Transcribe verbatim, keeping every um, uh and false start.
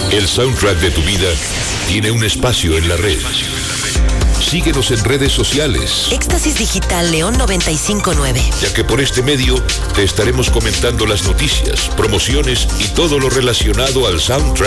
El soundtrack de tu vida tiene un espacio en la red. Síguenos en redes sociales. Éxtasis Digital León noventa y cinco punto nueve. Ya que por este medio te estaremos comentando las noticias, promociones y todo lo relacionado al soundtrack